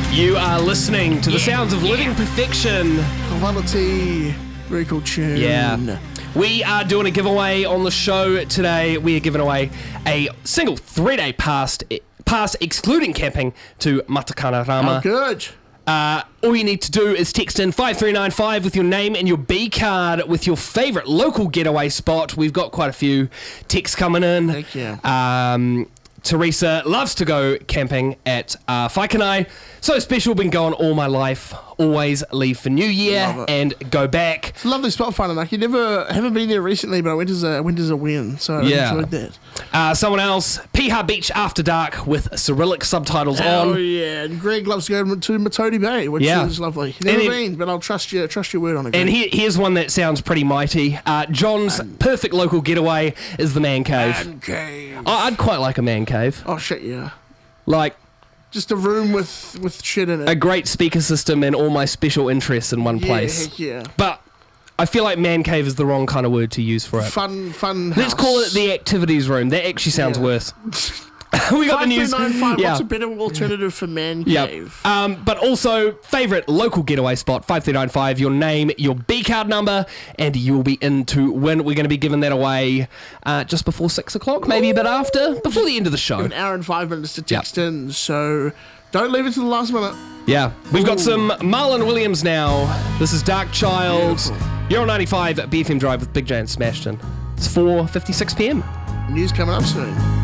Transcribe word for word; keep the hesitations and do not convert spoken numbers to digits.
You are listening to the sounds of Living Perfection. Quality, very cool tune. Yeah. We are doing a giveaway on the show today. We are giving away a single three-day pass, pass excluding camping to Matakanarama. Oh, good. Uh, all you need to do is text in five three nine five with your name and your B card with your favourite local getaway spot. We've got quite a few texts coming in. Thank you. Um, Teresa loves to go camping at uh, Whaikanai. So special, been going all my life. Always leave for New Year and go back. It's a lovely spot, Whananaki. Never, haven't been there recently, but I went as a, went as a win, so Yeah. I enjoyed that. Uh, someone else, Piha Beach After Dark with Cyrillic subtitles Oh, on. yeah. And Greg loves to go to Matodi Bay, which Yeah. is lovely. Never And it- been, but I'll trust you, trust your word on it. And Greg. here, here's one that sounds pretty mighty. Uh, John's perfect local getaway is the man cave. Man cave. I- I'd quite like a man cave. Oh, shit, yeah. Like Just a room with, with shit in it. a great speaker system and all my special interests in one yeah, place. heck yeah. But I feel like man cave is the wrong kind of word to use for it. Fun, fun Let's house. call it the activities room. That actually sounds Yeah. worse. We got the news. five three nine five, Yeah. What's a better alternative for man Yep. cave? Um, but also, favourite local getaway spot, five three nine five, your name, your B card number, and you'll be in to win. We're going to be giving that away uh, just before six o'clock, maybe a bit after, before the end of the show. An hour and five minutes to text in, so don't leave it to the last minute. Yeah. We've got Ooh. some Marlon Williams now. This is Dark Child. Beautiful. You're on ninety-five B F M Drive with Big J and Smashton. It's four fifty-six p m. News coming up soon.